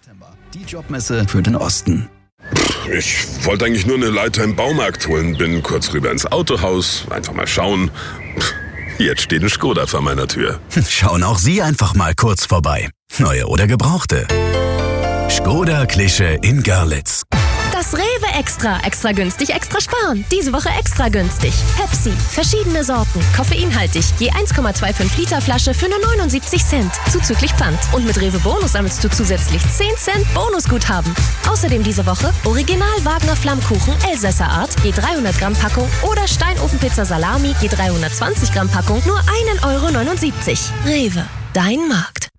Die Jobmesse für den Osten. Ich wollte eigentlich nur eine Leiter im Baumarkt holen, bin kurz rüber ins Autohaus, einfach mal schauen. Jetzt steht ein Skoda vor meiner Tür. Schauen auch Sie einfach mal kurz vorbei. Neue oder gebrauchte. Skoda Klische in Görlitz. Das Rewe Extra. Extra günstig, extra sparen. Diese Woche extra günstig. Pepsi. Verschiedene Sorten. Koffeinhaltig. Je 1,25 Liter Flasche für nur 79 Cent. Zuzüglich Pfand. Und mit Rewe Bonus sammelst du zusätzlich 10 Cent Bonusguthaben. Außerdem diese Woche Original Wagner Flammkuchen Elsässer Art. Je 300 Gramm Packung. Oder Steinofenpizza Salami. Je 320 Gramm Packung. Nur 1,79 €. Rewe. Dein Markt.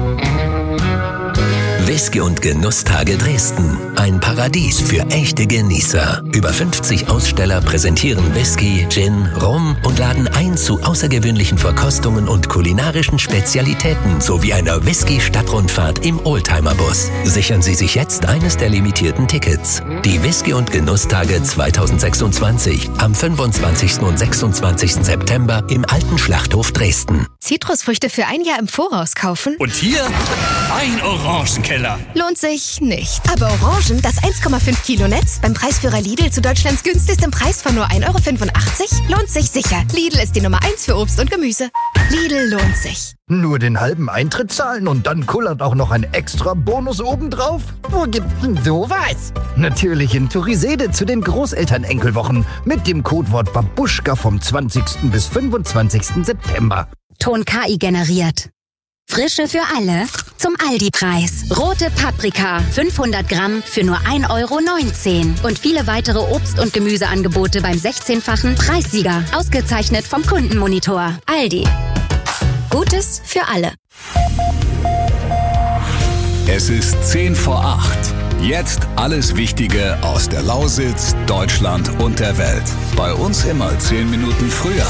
Whisky- und Genusstage Dresden. Ein Paradies für echte Genießer. Über 50 Aussteller präsentieren Whisky, Gin, Rum und laden ein zu außergewöhnlichen Verkostungen und kulinarischen Spezialitäten sowie einer Whisky-Stadtrundfahrt im Oldtimer-Bus. Sichern Sie sich jetzt eines der limitierten Tickets. Die Whisky- und Genusstage 2026 am 25. und 26. September im Alten Schlachthof Dresden. Zitrusfrüchte für ein Jahr im Voraus kaufen? Und hier ein Orangenkeller. Lohnt sich nicht. Aber Orangen, das 1,5 Kilo Netz, beim Preisführer Lidl zu Deutschlands günstigstem Preis von nur 1,85 €, lohnt sich sicher. Lidl ist die Nummer 1 für Obst und Gemüse. Lidl lohnt sich. Nur den halben Eintritt zahlen und dann kullert auch noch ein extra Bonus obendrauf? Wo gibt's denn sowas? Natürlich in Turisede zu den Großelternenkelwochen mit dem Codewort Babuschka vom 20. bis 25. September. Ton KI generiert. Frische für alle zum Aldi-Preis. Rote Paprika, 500 Gramm für nur 1,19 € und viele weitere Obst- und Gemüseangebote beim 16-fachen Preissieger. Ausgezeichnet vom Kundenmonitor. Aldi. Gutes für alle. Es ist 10 vor 8. Jetzt alles Wichtige aus der Lausitz, Deutschland und der Welt. Bei uns immer 10 Minuten früher.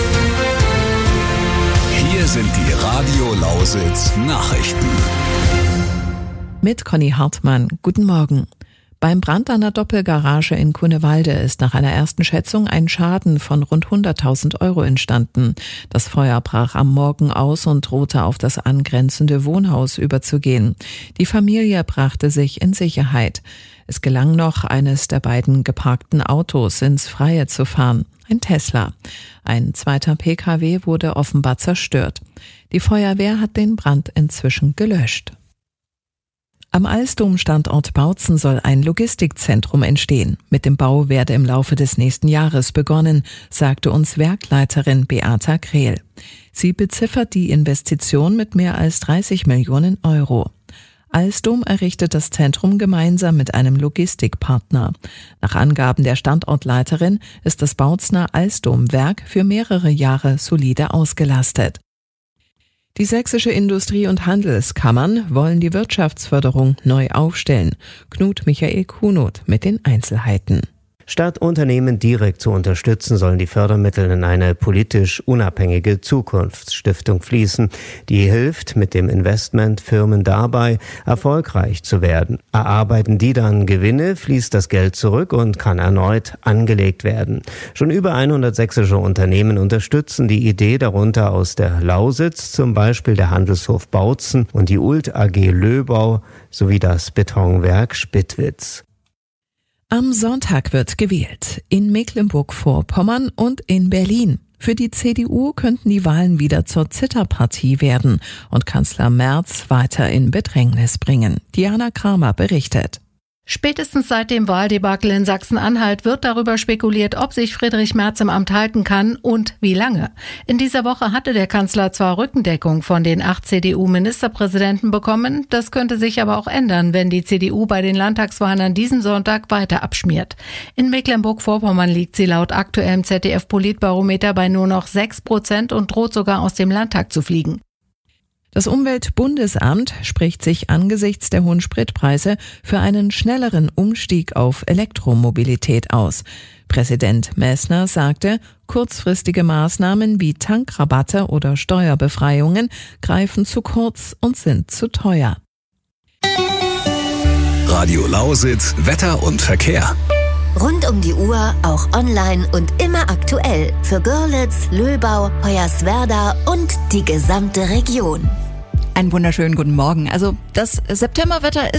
Hier sind die Radio Lausitz Nachrichten. Mit Conny Hartmann. Guten Morgen. Beim Brand an der Doppelgarage in Cunewalde ist nach einer ersten Schätzung ein Schaden von rund 100.000 € entstanden. Das Feuer brach am Morgen aus und drohte auf das angrenzende Wohnhaus überzugehen. Die Familie brachte sich in Sicherheit. Es gelang noch, eines der beiden geparkten Autos ins Freie zu fahren. Ein Tesla. Ein zweiter Pkw wurde offenbar zerstört. Die Feuerwehr hat den Brand inzwischen gelöscht. Am Alstom-Standort Bautzen soll ein Logistikzentrum entstehen. Mit dem Bau werde im Laufe des nächsten Jahres begonnen, sagte uns Werkleiterin Beata Krehl. Sie beziffert die Investition mit mehr als 30 Millionen €. Alstom errichtet das Zentrum gemeinsam mit einem Logistikpartner. Nach Angaben der Standortleiterin ist das Bautzener Alstom-Werk für mehrere Jahre solide ausgelastet. Die sächsische Industrie- und Handelskammern wollen die Wirtschaftsförderung neu aufstellen. Knut Michael Kunot mit den Einzelheiten. Statt Unternehmen direkt zu unterstützen, sollen die Fördermittel in eine politisch unabhängige Zukunftsstiftung fließen, die hilft, mit dem Investment Firmen dabei erfolgreich zu werden. Erarbeiten die dann Gewinne, fließt das Geld zurück und kann erneut angelegt werden. Schon über 100 sächsische Unternehmen unterstützen die Idee, darunter aus der Lausitz, zum Beispiel der Handelshof Bautzen und die Ult AG Löbau sowie das Betonwerk Spittwitz. Am Sonntag wird gewählt. In Mecklenburg-Vorpommern und in Berlin. Für die CDU könnten die Wahlen wieder zur Zitterpartie werden und Kanzler Merz weiter in Bedrängnis bringen. Diana Kramer berichtet. Spätestens seit dem Wahldebakel in Sachsen-Anhalt wird darüber spekuliert, ob sich Friedrich Merz im Amt halten kann und wie lange. In dieser Woche hatte der Kanzler zwar Rückendeckung von den 8 CDU-Ministerpräsidenten bekommen, das könnte sich aber auch ändern, wenn die CDU bei den Landtagswahlen an diesem Sonntag weiter abschmiert. In Mecklenburg-Vorpommern liegt sie laut aktuellem ZDF-Politbarometer bei nur noch 6% und droht sogar aus dem Landtag zu fliegen. Das Umweltbundesamt spricht sich angesichts der hohen Spritpreise für einen schnelleren Umstieg auf Elektromobilität aus. Präsident Messner sagte, kurzfristige Maßnahmen wie Tankrabatte oder Steuerbefreiungen greifen zu kurz und sind zu teuer. Radio Lausitz, Wetter und Verkehr. Rund um die Uhr, auch online und immer aktuell. Für Görlitz, Löbau, Hoyerswerda und die gesamte Region. Einen wunderschönen guten Morgen. Also das Septemberwetter